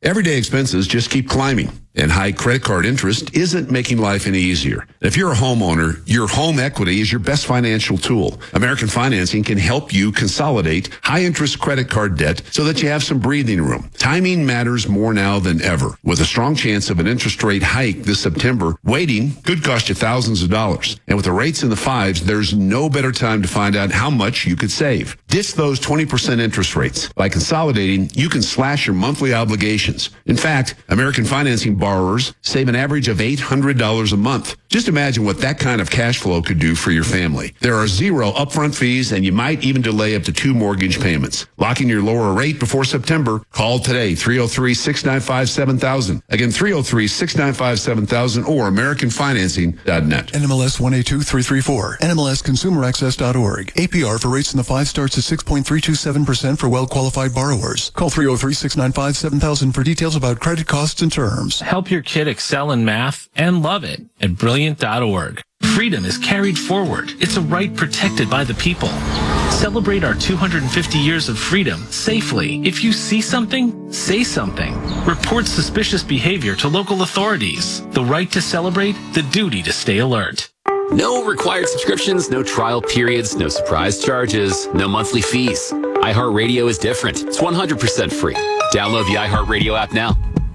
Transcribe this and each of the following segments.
Everyday expenses just keep climbing, and high credit card interest isn't making life any easier. If you're a homeowner, your home equity is your best financial tool. American Financing can help you consolidate high-interest credit card debt so that you have some breathing room. Timing matters more now than ever. With a strong chance of an interest rate hike this September, waiting could cost you thousands of dollars. And with the rates in the fives, there's no better time to find out how much you could save. Ditch those 20% interest rates. By consolidating, you can slash your monthly obligations. In fact, American Financing borrowers save an average of $800 a month. Just imagine what that kind of cash flow could do for your family. There are zero upfront fees, and you might even delay up to 2 mortgage payments. Lock in your lower rate before September. Call today, 303-695-7000. Again, 303-695-7000 or AmericanFinancing.net. NMLS 182334. NMLSConsumerAccess.org. APR for rates in the 5 starts at 6.327% for well-qualified borrowers. Call 303-695-7000 for details about credit costs and terms. Help your kid excel in math and love it at Brilliant.org. Freedom is carried forward. It's a right protected by the people. Celebrate our 250 years of freedom safely. If you see something, say something. Report suspicious behavior to local authorities. The right to celebrate, the duty to stay alert. No required subscriptions, no trial periods, no surprise charges, no monthly fees. iHeartRadio is different. It's 100% free. Download the iHeartRadio app now.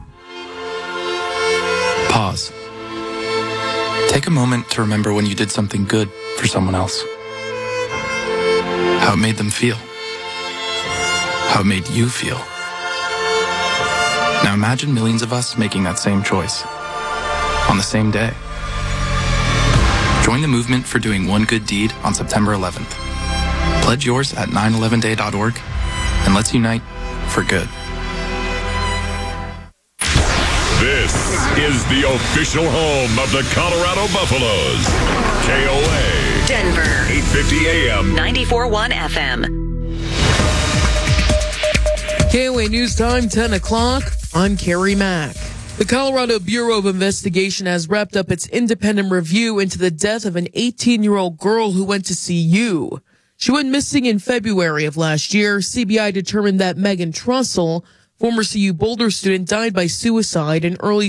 Pause. Take a moment to remember when you did something good for someone else. How it made them feel. How it made you feel. Now imagine millions of us making that same choice on the same day. Join the movement for doing one good deed on September 11th. Pledge yours at 911day.org and let's unite for good. This is the official home of the Colorado Buffaloes. KOA. Denver. 850 AM. 94.1 FM. KOA News Time, 10 o'clock. I'm Carrie Mack. The Colorado Bureau of Investigation has wrapped up its independent review into the death of an 18-year-old girl who went to CU. She went missing in February of last year. CBI determined that Megan Trussell, former CU Boulder student, died by suicide in early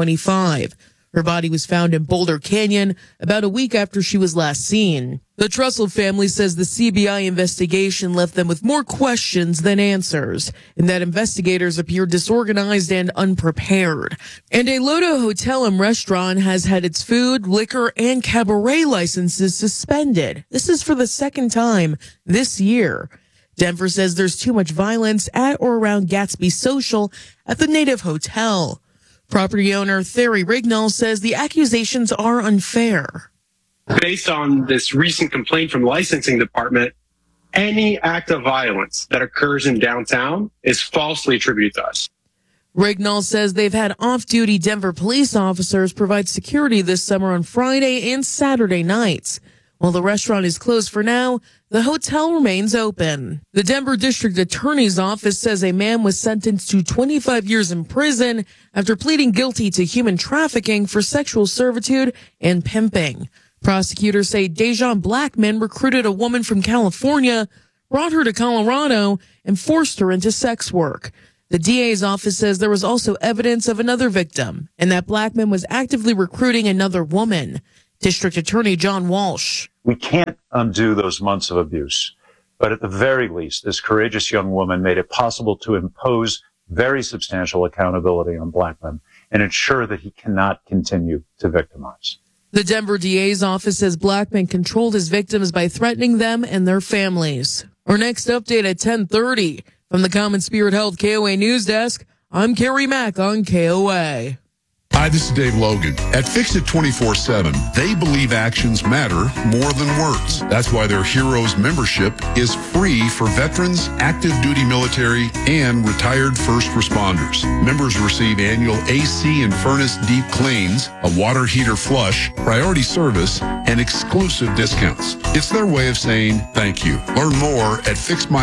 2025. Her body was found in Boulder Canyon about a week after she was last seen. The Trussell family says the CBI investigation left them with more questions than answers, and that investigators appear disorganized and unprepared. And a Lodo Hotel and restaurant has had its food, liquor, and cabaret licenses suspended. This is for the second time this year. Denver says there's too much violence at or around Gatsby Social at the Native Hotel. Property owner Thierry Rignall says the accusations are unfair. Based on this recent complaint from the licensing department, any act of violence that occurs in downtown is falsely attributed to us. Rignall says they've had off-duty Denver police officers provide security this summer on Friday and Saturday nights. While the restaurant is closed for now, the hotel remains open. The Denver District Attorney's Office says a man was sentenced to 25 years in prison after pleading guilty to human trafficking for sexual servitude and pimping. Prosecutors say Dejan Blackman recruited a woman from California, brought her to Colorado, and forced her into sex work. The DA's office says there was also evidence of another victim and that Blackman was actively recruiting another woman. District Attorney John Walsh. We can't undo those months of abuse, but at the very least, this courageous young woman made it possible to impose very substantial accountability on Blackman and ensure that he cannot continue to victimize. The Denver DA's office says Blackman controlled his victims by threatening them and their families. Our next update at 10:30 from the Common Spirit Health KOA News Desk. I'm Carrie Mack on KOA. Hi, this is Dave Logan. At Fix It 24/7, they believe actions matter more than words. That's why their Heroes membership is free for veterans, active duty military, and retired first responders. Members receive annual AC and furnace deep cleans, a water heater flush, priority service, and exclusive discounts. It's their way of saying thank you. Learn more at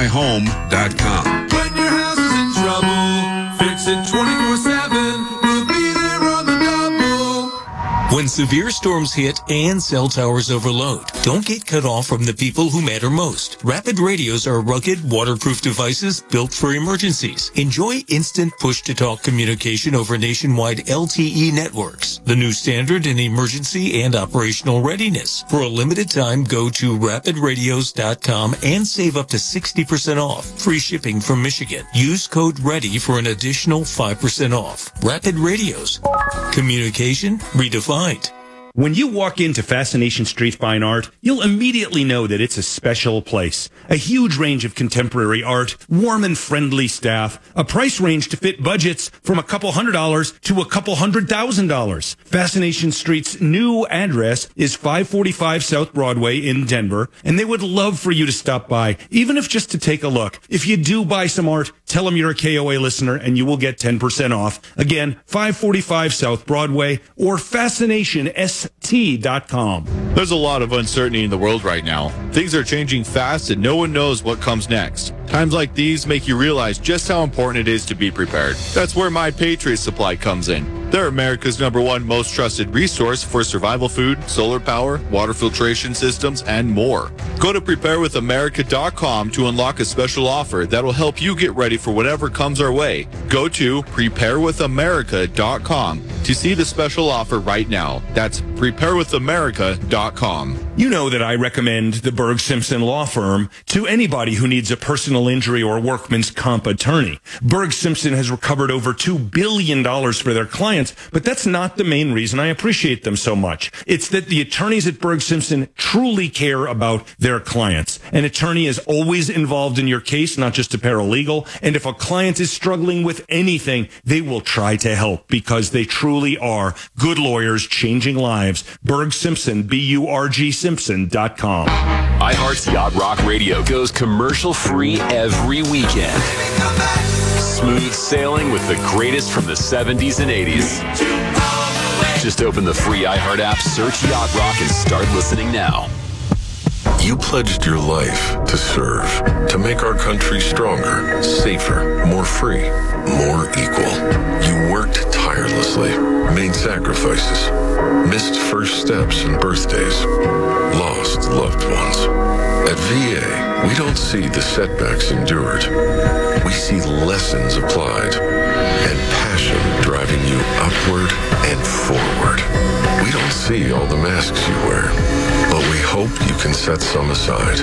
fixmyhome.com. When your house is in trouble, Fix It 24/7. When severe storms hit and cell towers overload, don't get cut off from the people who matter most. Rapid radios are rugged, waterproof devices built for emergencies. Enjoy instant push-to-talk communication over nationwide LTE networks, the new standard in emergency and operational readiness. For a limited time, go to rapidradios.com and save up to 60% off. Free shipping from Michigan. Use code READY for an additional 5% off. Rapid Radios. Communication redefined. When you walk into Fascination Street Fine Art, you'll immediately know that it's a special place. A huge range of contemporary art, warm and friendly staff, a price range to fit budgets from a couple $100 to a couple $100,000. Fascination Street's new address is 545 South Broadway in Denver, and they would love for you to stop by, even if just to take a look. If you do buy some art, tell them you're a KOA listener and you will get 10% off. Again, 545 South Broadway or FascinationST.com. There's a lot of uncertainty in the world right now. Things are changing fast and no one knows what comes next. Times like these make you realize just how important it is to be prepared. That's where My Patriot Supply comes in. They're America's #1 most trusted resource for survival food, solar power, water filtration systems, and more. Go to preparewithamerica.com to unlock a special offer that will help you get ready for whatever comes our way. Go to preparewithamerica.com to see the special offer right now. That's preparewithamerica.com. You know that I recommend the Berg Simpson Law Firm to anybody who needs a personal injury or workman's comp attorney. Berg Simpson has recovered over $2 billion for their clients, but that's not the main reason I appreciate them so much. It's that the attorneys at Berg Simpson truly care about their clients. An attorney is always involved in your case, not just a paralegal. And if a client is struggling with anything, they will try to help because they truly are good lawyers changing lives. Berg Simpson, B-U-R-G Simpson.com. iHeart's Yacht Rock Radio goes commercial-free every weekend. Smooth sailing with the greatest from the 70s and 80s. Just open the free iHeart app, search Yacht Rock, and start listening now. You pledged your life to serve, to make our country stronger, safer, more free, more equal. You worked tirelessly, made sacrifices, missed first steps and birthdays, lost loved ones. At VA, we don't see the setbacks endured. We see lessons applied and passion driving you upward and forward. We don't see all the masks you wear, but we hope you can set some aside.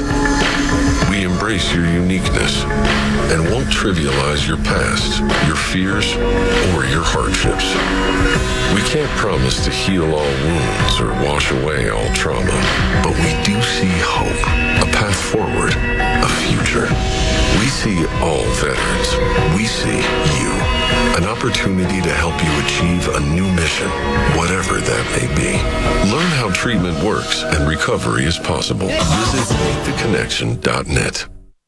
We embrace your uniqueness and won't trivialize your past, your fears, or your hardships. We can't promise to heal all wounds or wash away all trauma, but we do see hope, a path forward, a future. We see all veterans. We see you. An opportunity to help you achieve a new mission, whatever that may be. Learn how treatment works and recovery is possible. Visit MakeTheConnection.net.